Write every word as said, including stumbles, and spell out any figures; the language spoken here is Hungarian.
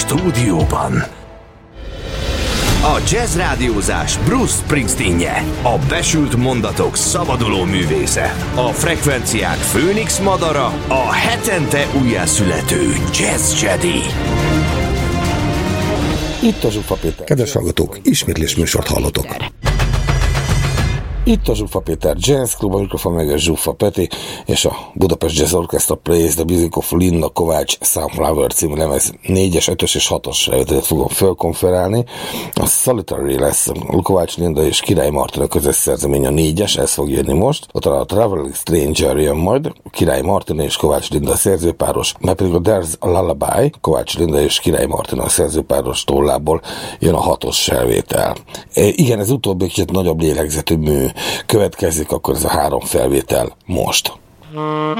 stúdióban. A jazz rádiózás Bruce Springsteenje, a besült mondatok szabaduló művésze, a frekvenciák főnix madara, a hetente újjászülető Jazz Jedi. Itt a Zsuffa Péter. Kedves hallgatók, ismétlés műsort hallotok. Itt a Zsuffa Péter Jazz Club, a mikrofon meg a Zsuffa Peti, és a Budapest Jazz Orchestra Plays the Music of Linda Kovács Sunflower című lemez négyes, ötös és hatos előttet fogom fölkonferálni. A Solitary lesz a Kovács Linda és Király Martin a közös szerzemény a négyes, ez fog jönni most. Ott a Traveling Stranger jön majd, Király Martin és Kovács Linda a szerzőpáros, mert pedig a There's a Lullaby, Kovács Linda és Király Martin a szerzőpáros tollából jön a hatos felvétel. E, igen, ez utóbbi kicsit nagyobb lélegzetű mű következik, akkor ez a három felvétel most.